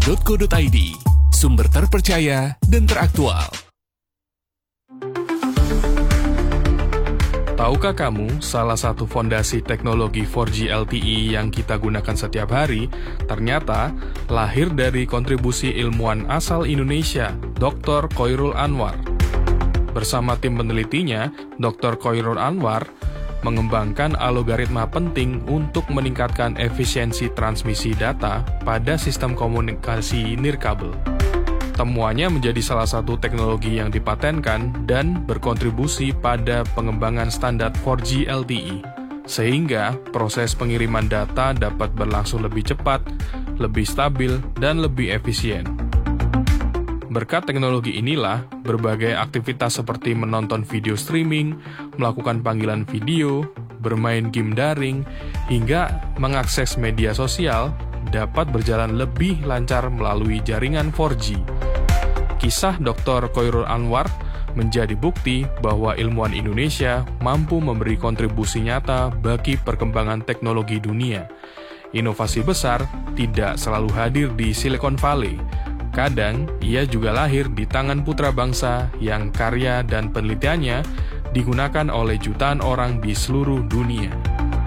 www.id.co.id, sumber terpercaya dan teraktual. Tahukah kamu, salah satu fondasi teknologi 4G LTE yang kita gunakan setiap hari, ternyata lahir dari kontribusi ilmuwan asal Indonesia, Dr. Khoirul Anwar. Bersama tim penelitinya, Dr. Khoirul Anwar mengembangkan algoritma penting untuk meningkatkan efisiensi transmisi data pada sistem komunikasi nirkabel. Temuannya menjadi salah satu teknologi yang dipatenkan dan berkontribusi pada pengembangan standar 4G LTE, sehingga proses pengiriman data dapat berlangsung lebih cepat, lebih stabil, dan lebih efisien. Berkat teknologi inilah, berbagai aktivitas seperti menonton video streaming, melakukan panggilan video, bermain game daring, hingga mengakses media sosial dapat berjalan lebih lancar melalui jaringan 4G. Kisah Dr. Khoirul Anwar menjadi bukti bahwa ilmuwan Indonesia mampu memberi kontribusi nyata bagi perkembangan teknologi dunia. Inovasi besar tidak selalu hadir di Silicon Valley. Kadang, ia juga lahir di tangan putra bangsa yang karya dan penelitiannya digunakan oleh jutaan orang di seluruh dunia.